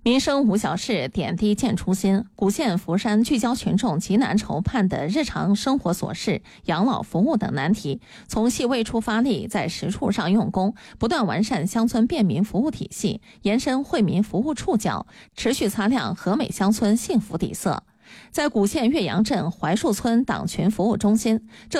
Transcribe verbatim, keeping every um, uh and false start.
民生无小事，点滴见初心。古县福山聚焦群众急难愁盼的日常生活琐事、养老服务等难题，从细微出发力，在实处上用功，不断完善乡村便民服务体系，延伸惠民服务触角，持续擦亮和美乡村幸福底色。在古县岳阳镇槐树村党群服务中心，这